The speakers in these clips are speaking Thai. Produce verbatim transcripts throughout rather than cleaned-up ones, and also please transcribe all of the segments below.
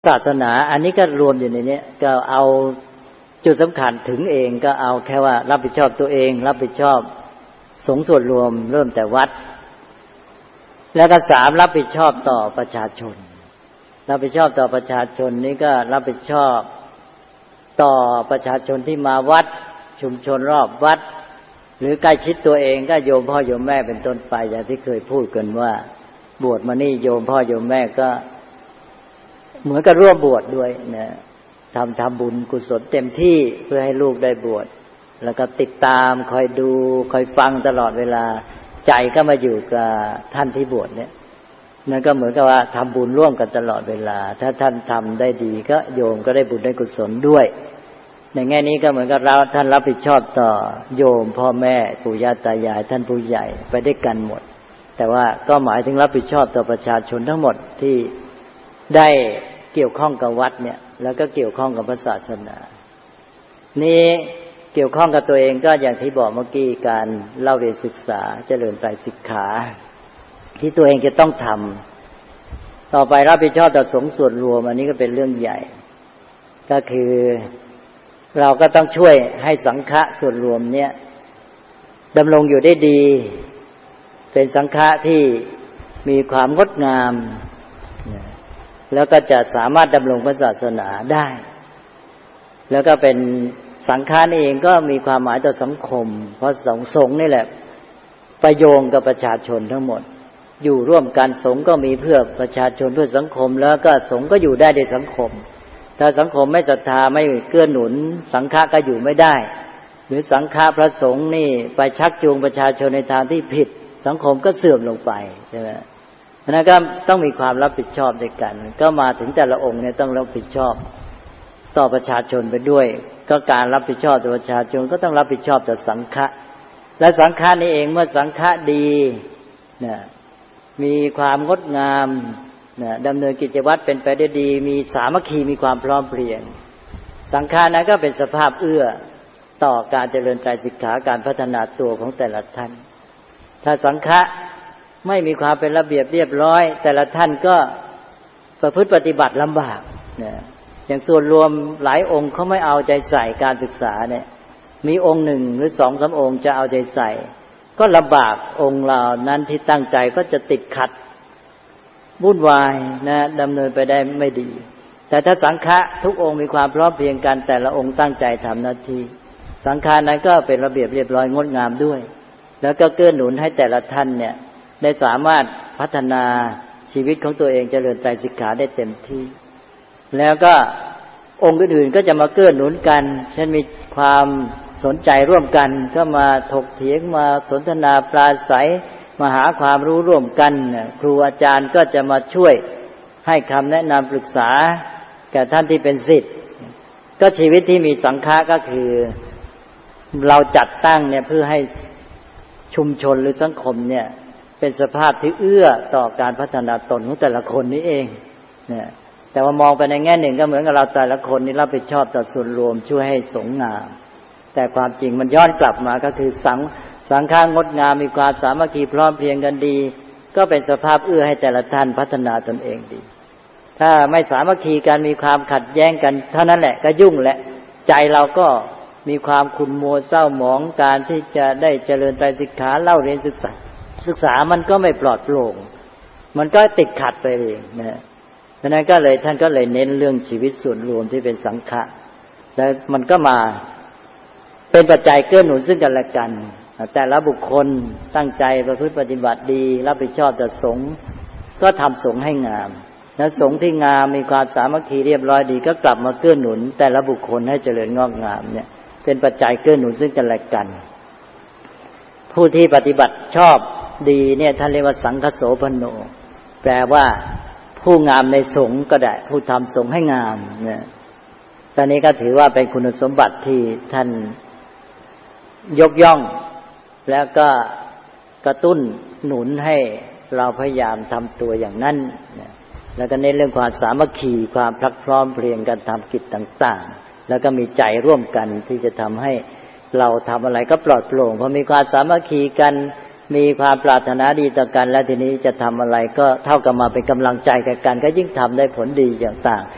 ศาสนาอันนี้ก็รวมอยู่ในนี้ก็เอาจุดสำคัญถึงเองก็เอาแค่ว่ารับผิดชอบตัวเองรับผิดชอบสงฆ์ส่วนรวมเริ่มแต่วัดแล้วก็สามรับผิดชอบต่อประชาชนรับผิดชอบต่อประชาชนนี่ก็รับผิดชอบต่อประชาชนที่มาวัดชุมชนรอบวัดหรือใกล้ชิดตัวเองก็โยมพ่อโยมแม่เป็นต้นไปอย่างที่เคยพูดกันว่าบวชมานี่โยมพ่อโยมแม่ก็เหมือนกับร่วมบวชด้วยนะทำทำบุญกุศลเต็มที่เพื่อให้ลูกได้บวชแล้วก็ติดตามคอยดูคอยฟังตลอดเวลาใจก็มาอยู่กับท่านที่บวชเนี่ยนั่นก็เหมือนกับว่าทำบุญร่วมกันตลอดเวลาถ้าท่านทำได้ดีก็โยมก็ได้บุญได้กุศลด้วยในแง่นี้ก็เหมือนกับเราท่านรับผิดชอบต่อโยมพ่อแม่ปู่ย่าตายายท่านผู้ใหญ่ไปด้วยกันหมดแต่ว่าก็หมายถึงรับผิดชอบต่อประชาชนทั้งหมดที่ได้เกี่ยวข้องกับวัดเนี่ยแล้วก็เกี่ยวข้องกับพระศาสนานี้เกี่ยวข้องกับตัวเองก็อย่างที่บอกเมื่อกี้การเล่าเรียนศึกษาเจริญไตรสิกขาที่ตัวเองจะต้องทำต่อไปรับผิดชอบต่อสงฆ์ส่วนรวมอันนี้ก็เป็นเรื่องใหญ่ก็คือเราก็ต้องช่วยให้สังฆะส่วนรวมเนี่ยดำรงอยู่ได้ดีเป็นสังฆะที่มีความงดงามแล้วก็จะสามารถดำรงพระศาสนาได้แล้วก็เป็นสังฆะนี่เองก็มีความหมายต่อสังคมเพราะสงฆ์นี่แหละประโยงกับประชาชนทั้งหมดอยู่ร่วมกันสงฆ์ก็มีเพื่อประชาชนเพื่อสังคมแล้วก็สงฆ์ก็อยู่ได้ในสังคมถ้าสังคมไม่ศรัทธาไม่เกื้อหนุนสังฆะก็อยู่ไม่ได้หรือสังฆะพระสงฆ์นี่ไปชักจูงประชาชนในทางที่ผิดสังคมก็เสื่อมลงไปใช่ไหมเพราะนั้นก็ต้องมีความรับผิดชอบด้วยกันก็มาถึงแต่ละองค์เนี่ยต้องรับผิดชอบต่อประชาชนไปด้วยก็การรับผิดชอบต่อประชาชนก็ต้องรับผิดชอบต่อสังฆะและสังฆะนี่เองเมื่อสังฆะดีเนี่ยมีความงดงามเนี่ยดำเนินกิจวัตรเป็นไปได้ดีมีสามัคคีมีความพร้อมเพรียงสังฆะนั้นก็เป็นสภาพเอื้อต่อการเจริญไตรสิกขาการพัฒนาตัวของแต่ละท่านถ้าสังฆะไม่มีความเป็นระเบียบเรียบร้อยแต่ละท่านก็ประพฤติปฏิบัติลำบากเนี่ยอย่างส่วนรวมหลายองค์เขาไม่เอาใจใส่การศึกษาเนี่ยมีองค์หนึ่งหรือสองสามองค์จะเอาใจใส่ก็ลำบากองค์เหล่านั้นที่ตั้งใจก็จะติดขัดวุ่นวายนะดำเนินไปได้ไม่ดีแต่ถ้าสังฆะทุกองค์มีความพร้อมเพรียงกันแต่ละองค์ตั้งใจทำหน้าที่สังฆานั้นก็เป็นระเบียบเรียบร้อยงดงามด้วยแล้วก็เกื้อหนุนให้แต่ละท่านเนี่ยได้สามารถพัฒนาชีวิตของตัวเองเจริญไตรสิกขาได้เต็มที่แล้วก็องค์อื่นๆก็จะมาเกื้อหนุนกันเช่นมีความสนใจร่วมกันก็มาถกเถียงมาสนทนาปราศัยมาหาความรู้ร่วมกันครูอาจารย์ก็จะมาช่วยให้คำแนะนำปรึกษาแก่ท่านที่เป็นศิษย์ก็ชีวิตที่มีสังฆะก็คือเราจัดตั้งเนี่ยเพื่อให้ชุมชนหรือสังคมเนี่ยเป็นสภาพที่เอื้อต่อการพัฒนาตนของแต่ละคนนี้เองเนี่ยแต่ว่ามองไปในแง่หนึ่งก็เหมือนกับเราแต่ละคนนี่รับผิดชอบต่อส่วนรวมช่วยให้สงงามแต่ความจริงมันย้อนกลับมาก็คือสังสังฆางดงามมีความสามัคคีพร้อมเพรียงกันดีก็เป็นสภาพเอื้อให้แต่ละท่านพัฒนาตนเองดีถ้าไม่สามัคคีกันมีความขัดแย้งกันเท่านั้นแหละก็ยุ่งแหละใจเราก็มีความขุ่นมัวเศร้าหมองการที่จะได้เจริญไตรสิกขาเล่าเรียนศึกษาศึกษามันก็ไม่ปลอดโปร่งมันก็ติดขัดไปเองนะดังนั้นก็เลยท่านก็เลยเน้นเรื่องชีวิตส่วนรวมที่เป็นสังฆะแล้วมันก็มาเป็นปัจจัยเกื้อหนุนซึ่งกันและกันแต่ละบุคคลตั้งใจประพฤติปฏิบัติดีรับผิดชอบต่อสงฆ์ก็ทำสงฆ์ให้งามและสงฆ์ที่งามมีความสามัคคีเรียบร้อยดีก็กลับมาเกื้อหนุนแต่ละบุคคลให้เจริญงอกงามเนี่ยเป็นปัจจัยเกื้อหนุนซึ่งกันและกันผู้ที่ปฏิบัติชอบดีเนี่ยท่านเรียกว่าสังฆโสภโนแปลว่าผู้งามในสงฆ์ก็ได้ผู้ทำสงฆ์ให้งามเนี่ยตอนนี้ก็ถือว่าเป็นคุณสมบัติที่ท่านยกย่องแล้วก็กระตุ้นหนุนให้เราพยายามทำตัวอย่างนั้นแล้วก็เน้นเรื่องความสามัคคีความพลักพร้อมเพรียงกันทำกิจต่างๆแล้วก็มีใจร่วมกันที่จะทำให้เราทำอะไรก็ปลอดโปร่งเพราะมีความสามัคคีกันมีความปรารถนาดีต่อกันและทีนี้จะทำอะไรก็เท่ากับมาเป็นกำลังใจแก่กันก็ยิ่งทำได้ผลดีอย่างต่าง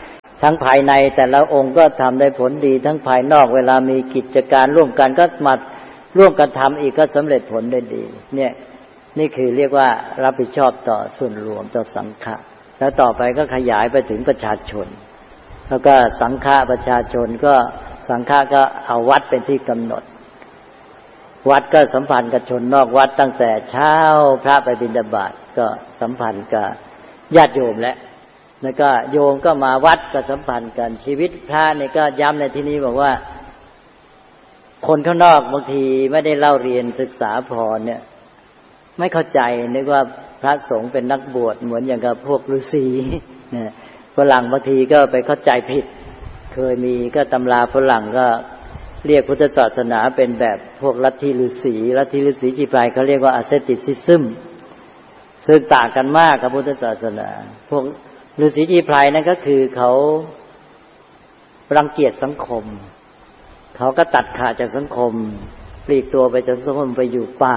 ทั้งภายในแต่ละองค์ก็ทำได้ผลดีทั้งภายนอกเวลามีกิจการร่วมกันก็มาร่วมกันทำอีกก็สำเร็จผลได้ดีเนี่ยนี่คือเรียกว่ารับผิดชอบต่อส่วนรวมต่อสังฆะแล้วต่อไปก็ขยายไปถึงประชาชนแล้วก็สังฆะประชาชนก็สังฆะก็เอาวัดเป็นที่กำหนดวัดก็สัมพันธ์กับชนนอกวัดตั้งแต่เช้าพระไปบิณฑบาตก็สัมพันธ์กับญาติโยมและแล้วก็โยมก็มาวัดก็สัมพันธ์กันชีวิตพระนี่ก็ย้ำในที่นี้บอกว่าคนข้างนอกบางทีไม่ได้เล่าเรียนศึกษาพอเนี่ยไม่เข้าใจนึกว่าพระสงฆ์เป็นนักบวชเหมือนอย่างกับพวกฤาษีเนี่ยฝรั่งบางทีก็ไปเข้าใจผิดเคยมีก็ตำราฝรั่งก็เรียกพุทธศาสนาเป็นแบบพวกลัทธิฤาษีลัทธิฤาษีจีปลายเขาเรียกว่าอะเซติซิซึมซึ่งต่างกันมากกับพุทธศาสนาพวกฤาษีจีปลายนั่นก็คือเขารังเกียจสังคมเขาก็ตัดขาดจากสังคมปลีกตัวไปจากสังคมไปอยู่ป่า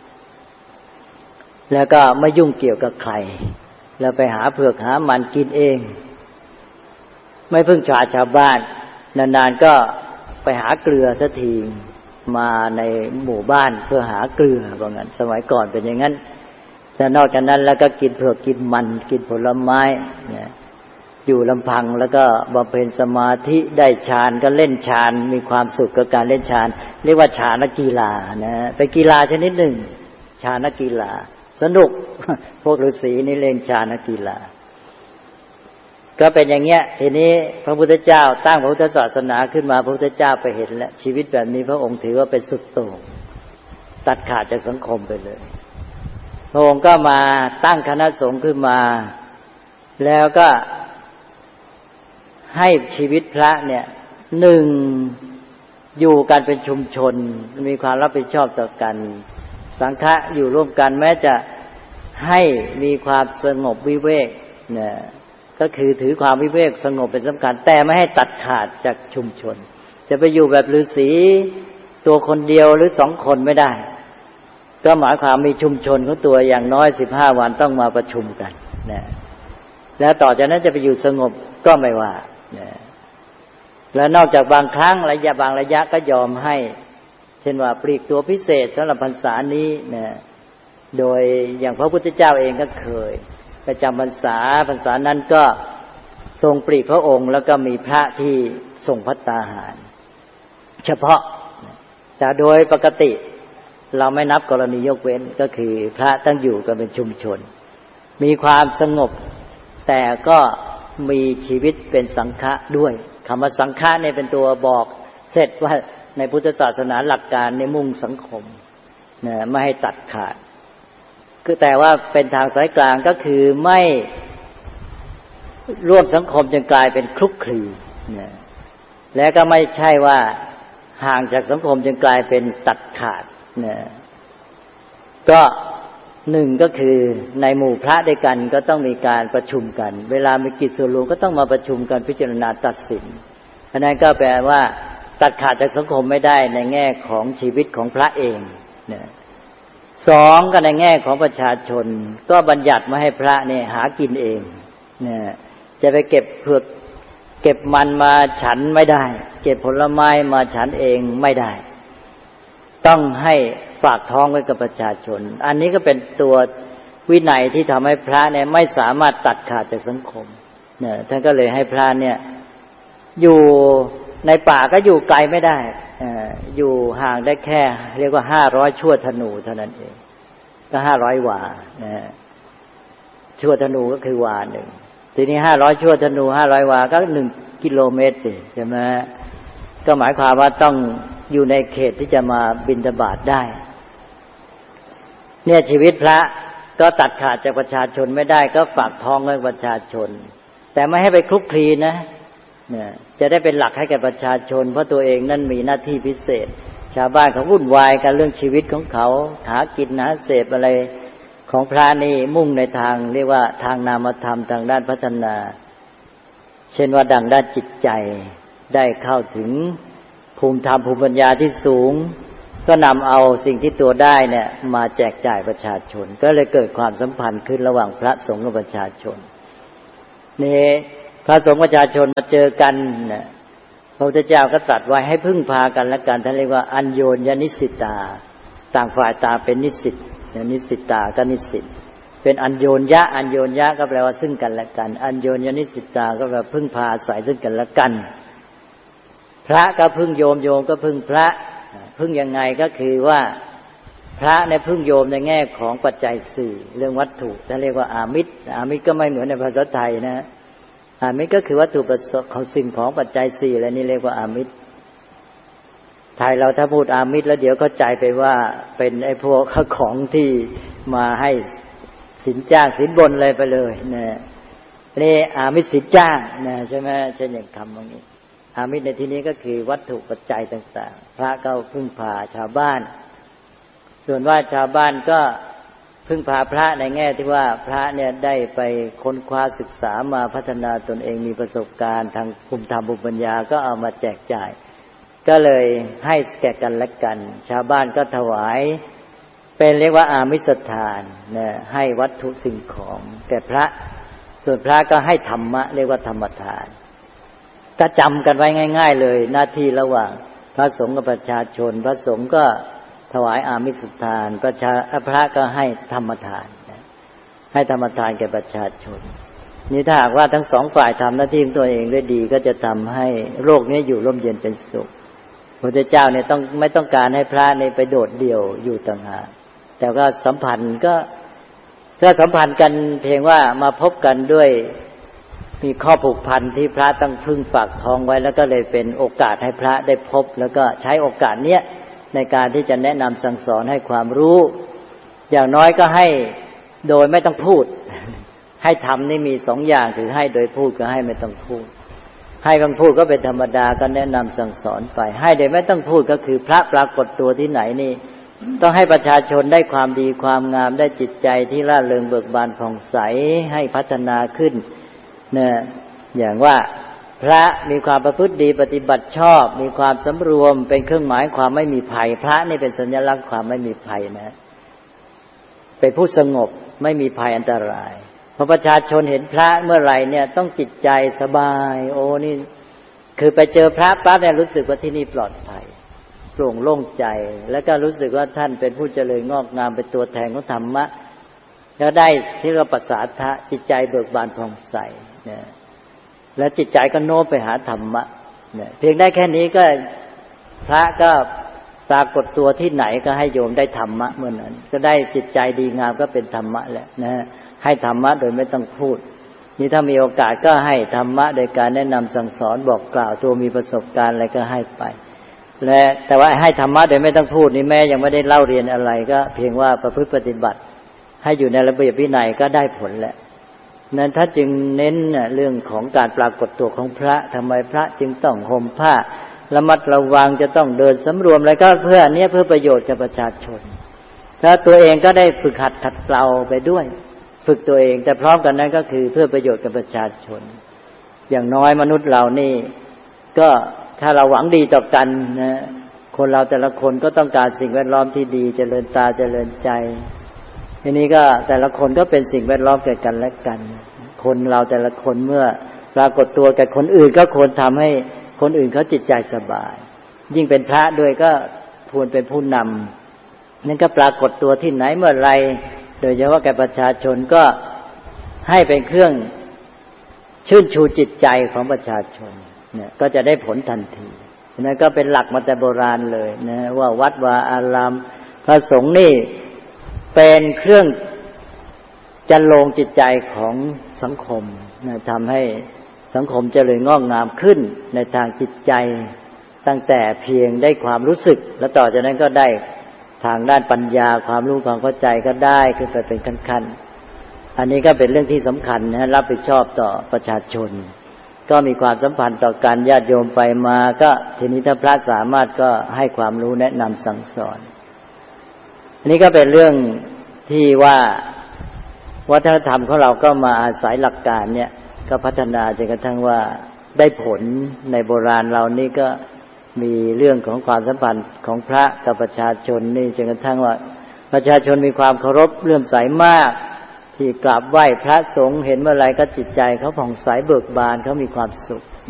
แล้วก็ไม่ยุ่งเกี่ยวกับใครแล้วไปหาเผือกหามันกินเองไม่พึ่งพาชาวบ้านนานๆก็ไปหาเกลือสักทีมาในหมู่บ้านเพื่อหาเกลือว่างั้นสมัยก่อนเป็นอย่างนั้นแต่นอกจากนั้นแล้วก็กินเผือกกินมันกินผลไม้เนี่ยอยู่ลำพังแล้วก็บำเพ็ญสมาธิได้ฌานก็เล่นฌานมีความสุขกับการเล่นฌานเรียกว่าฌานกีฬานะเป็นกีฬาชนิดหนึ่งฌานกีฬาสนุกพวกฤาษีนี่เล่นฌานกีฬาก็เป็นอย่างเงี้ยทีนี้พระพุทธเจ้าตั้งพระพุทธศาสนาขึ้นมาพระพุทธเจ้าไปเห็นแล้วชีวิตแบบนี้พระองค์ถือว่าเป็นสุดโต่งตัดขาดจากสังคมไปเลยพระองค์ก็มาตั้งคณะสงฆ์ขึ้นมาแล้วก็ให้ชีวิตพระเนี่ยหนึ่งอยู่กันเป็นชุมชนมีความรับผิดชอบต่อกันสังฆะอยู่ร่วมกันแม้จะให้มีความสงบวิเวกเนี่ยก็คือถือความวิเวกสงบเป็นสำคัญแต่ไม่ให้ตัดขาดจากชุมชนจะไปอยู่แบบฤาษีตัวคนเดียวหรือสองคนไม่ได้ก็หมายความมีชุมชนของตัวอย่างน้อยสิบห้าวันต้องมาประชุมกันนะแล้วต่อจากนั้นจะไปอยู่สงบก็ไม่ว่านะแล้วนอกจากบางครั้งระยะบางระยะก็ยอมให้เช่นว่าปลีกตัวพิเศษสำหรับพรรษานี้นะโดยอย่างพระพุทธเจ้าเองก็เคยประจำพรรษาพรรษานั้นก็ทรงปลีกพระองค์แล้วก็มีพระที่ทรงภัตตาหารเฉพาะแต่โดยปกติเราไม่นับกรณียกเว้นก็คือพระตั้งอยู่กันเป็นชุมชนมีความสงบแต่ก็มีชีวิตเป็นสังฆะด้วยคำว่าสังฆะเนี่ยเป็นตัวบอกเสร็จว่าในพุทธศาสนาหลักการในมุ่งสังคมนะไม่ให้ตัดขาดคือแต่ว่าเป็นทางสายกลางก็คือไม่ร่วมสังคมจนกลายเป็นคลุกคลีนะและก็ไม่ใช่ว่าห่างจากสังคมจนกลายเป็นตัดขาดนะก็หนึ่งก็คือในหมู่พระด้วยกันก็ต้องมีการประชุมกันเวลามีกิจส่วนรวมก็ต้องมาประชุมกันพิจารณาตัดสินเพราะนั้นก็แปลว่าตัดขาดจากสังคมไม่ได้ในแง่ของชีวิตของพระเองนะสองก็ในแง่ของประชาชนก็บัญญัติมาให้พระเนี่ยหากินเองนะจะไปเก็บเผือกเก็บมันมาฉันไม่ได้เก็บผลไม้มาฉันเองไม่ได้ต้องให้ฝากท้องไว้กับประชาชนอันนี้ก็เป็นตัววินัยที่ทำให้พระเนี่ยไม่สามารถตัดขาดจากสังคมเนี่ยท่านก็เลยให้พระเนี่ยอยู่ในป่าก็อยู่ไกลไม่ได้อยู่ห่างได้แค่เรียกว่าห้าร้อยชั่วธนูเท่านั้นเองก็ห้าร้อยวานะชั่วธนูก็คือวาหนึ่งทีนี้ห้าร้อยชั่วธนูห้าร้อยวาก็หนึ่งกิโลเมตรสิใช่ไหมก็หมายความว่าต้องอยู่ในเขตที่จะมาบิณฑบาตได้เนี่ยชีวิตพระก็ตัดขาดจากประชาชนไม่ได้ก็ฝากท้องไว้ประชาชนแต่ไม่ให้ไปคลุกคลีนะเนี่ยจะได้เป็นหลักให้แก่ประชาชนเพราะตัวเองนั่นมีหน้าที่พิเศษชาวบ้านเขาวุ่นวายกันเรื่องชีวิตของเขาหากินหาเสพอะไรของพระนี่มุ่งในทางเรียกว่าทางนามธรรมทางด้านพัฒนาเช่นว่าดังด้านจิตใจได้เข้าถึงภูมิธรรมภูมิปัญญาที่สูงก็นำเอาสิ่งที่ตัวได้เนี่ยมาแจกจ่ายประชาชนก็เลยเกิดความสัมพันธ์ขึ้นระหว่างพระสงฆ์กับประชาชนนี่พพระสงฆ์ประชาชนมาเจอกันนะพระพุทธเจ้าก็ตรัสไว้ให้พึ่งพากันและกันท่านเรียกว่าอัญโญญนิสิตาต่างฝ่ายต่างเป็นนิสิตนิสิตาก็นิสิตเป็นอัญโญญะอัญโญญะก็แปลว่าซึ่งกันและกันอัญโญญนิสิตาก็แปลว่าพึ่งพาอาศัยซึ่งกันและกันพระก็พึ่งโยมโยมก็พึ่งพระพึ่งยังไงก็คือว่าพระในพึ่งโยมในแง่ของปัจจัยสี่เรื่องวัตถุท่านเรียกว่าอามิตรอามิตรก็ไม่เหมือนในภาษาไทยนะอามิตรก็คือวัตถุประสงค์ของสิ่งของปัจจัยสี่อะไรนี่เรียกว่าอามิตรไทยเราถ้าพูดอามิตรแล้วเดี๋ยวเข้าใจไปว่าเป็นไอ้พวกของที่มาให้สินจ้างสินบนอะไรไปเลยนะนี่อามิตรสินจ้างนะใช่ไหมใช่อย่างคำอย่างนี้อามิตรในที่นี้ก็คือวัตถุปัจจัยต่างๆพระก็พึ่งพาชาวบ้านส่วนว่าชาวบ้านก็พึ่งพาพระในแง่ที่ว่าพระเนี่ยได้ไปค้นคว้าศึกษามาพัฒนาตนเองมีประสบการณ์ทางภูมิธรรมภูมิปัญญาก็เอามาแจกจ่ายก็เลยให้แก่กันและกันชาวบ้านก็ถวายเป็นเรียกว่าอามิสทานนะให้วัตถุสิ่งของแก่พระส่วนพระก็ให้ธรรมะเรียกว่าธรรมทานถ้าจำกันไว้ง่ายๆเลยหน้าที่ระหว่างพระสงฆ์กับประชาชนพระสงฆ์ก็ถวายอามิสทานประชาพระก็ให้ธรรมทานให้ธรรมทานแก่ประชาชนนี่ถ้าหากว่าทั้งสองฝ่ายทำหน้าที่ของตัวเองได้ดีก็จะทำให้โลกนี้อยู่ร่มเย็นเป็นสุขพระพุทธเจ้าเนี่ยต้องไม่ต้องการให้พระเนี่ยไปโดดเดี่ยวอยู่ต่างหากแต่ก็สัมพันธ์ก็ถ้าสัมพันธ์กันเพียงว่ามาพบกันด้วยมีข้อผูกพันที่พระต้องพึ่งฝากท้องไว้แล้วก็เลยเป็นโอกาสให้พระได้พบแล้วก็ใช้โอกาสเนี้ยในการที่จะแนะนำสั่งสอนให้ความรู้อย่างน้อยก็ให้โดยไม่ต้องพูดให้ทำนี่มีสองอย่างคือให้โดยพูดกับให้ไม่ต้องพูดให้ต้องพูดก็เป็นธรรมดาก็แนะนำสั่งสอนไปให้โดยไม่ต้องพูดก็คือพระปรากฏตัวที่ไหนนี่ต้องให้ประชาชนได้ความดีความงามได้จิตใจที่ร่าเริงเบิกบานผ่องใสให้พัฒนาขึ้นเนี่ยอย่างว่าพระมีความประพฤติดีปฏิบัติชอบมีความสำรวมเป็นเครื่องหมายความไม่มีภัยพระนี่เป็นสัญลักษณ์ความไม่มีภัยนะเป็นผู้สงบไม่มีภัยอันตรายพอประชาชนเห็นพระเมื่อไหร่เนี่ยต้องจิตใจสบายโอ้นี่คือไปเจอพระปั๊บเนี่ยรู้สึกว่าที่นี่ปลอดภัยโปร่งโล่งใจแล้วก็รู้สึกว่าท่านเป็นผู้เจริญงอกงามเป็นตัวแทนของธรรมะแล้วได้ที่เราประสาทะจิตใจเบิกบานผ่องใสเนี่ยแล้วจิตใจก็โน้มไปหาธรรมะเนี่ยเพียงได้แค่นี้ก็พระก็ปรากฏตัวที่ไหนก็ให้โยมได้ธรรมะเมื่อนั้นก็ได้จิตใจดีงามก็เป็นธรรมะแหละนะให้ธรรมะโดยไม่ต้องพูดนี่ถ้ามีโอกาสก็ให้ธรรมะโดยการแนะนำสั่งสอนบอกกล่าวตัวมีประสบการณ์อะไรก็ให้ไปและแต่ว่าให้ธรรมะโดยไม่ต้องพูดนี่แม้ยังไม่ได้เล่าเรียนอะไรก็เพียงว่าประพฤติปฏิบัติให้อยู่ในระเบียบวินัยก็ได้ผลแล้วนั้นถ้าจึงเน้นเรื่องของการปรากฏตัวของพระทำไมพระจึงต้องห่มผ้าระมัดระวังจะต้องเดินสำรวมอะไรก็เพื่ออันนี้เพื่อประโยชน์กับประชาชนถ้าตัวเองก็ได้ฝึกหัดขัดเกลาไปด้วยฝึกตัวเองแต่พร้อมกันนั้นก็คือเพื่อประโยชน์กับประชาชนอย่างน้อยมนุษย์เรานี่ก็ถ้าเราหวังดีต่อกันนะคนเราแต่ละคนก็ต้องการสิ่งแวดล้อมที่ดีเจริญตาเจริญใจทีนี้ก็แต่ละคนก็เป็นสิ่งแวดล้อมแก่กันและกันคนเราแต่ละคนเมื่อปรากฏตัวแก่คนอื่นก็ควรทำให้คนอื่นเขาจิตใจสบายยิ่งเป็นพระด้วยก็ควรเป็นผู้นำนั่นก็ปรากฏตัวที่ไหนเมื่อไรโดยเฉพาะแก่ประชาชนก็ให้เป็นเครื่องชื่นชูจิตใจของประชาชนเนี่ยก็จะได้ผลทันทีนั่นก็เป็นหลักมาแต่โบราณเลยนะว่าวัดวาอารามพระสงฆ์นี่เป็นเครื่องจันโลงจิตใจของสังคมนะทำให้สังคมเจริญงอกงามขึ้นในทางจิตใจตั้งแต่เพียงได้ความรู้สึกแล้วต่อจากนั้นก็ได้ทางด้านปัญญาความรู้ความเข้าใจก็ได้ขึ้นไปเป็นขั้นๆอันนี้ก็เป็นเรื่องที่สำคัญนะรับผิดชอบต่อประชาชนก็มีความสัมพันธ์ต่อการญาติโยมไปมาก็ทีนี้ถ้าพระสามารถก็ให้ความรู้แนะนำสั่งสอนอันนี้ก็เป็นเรื่องที่ว่าวัฒนธรรมของเราก็มาอาศัยหลักการเนี่ยก็พัฒนาจนกระทั่งว่าได้ผลในโบราณเรานี่ก็มีเรื่องของความสัมพันธ์ของพระกับประชาชนนี่จนกระทั่งว่าประชาชนมีความเคารพเลื่อมใสมากทที่กราบไหว้พระสงฆ์เห็นเมื่อไรก็จิตใจเขาผ่องใสเบิกบานเขามีความสุข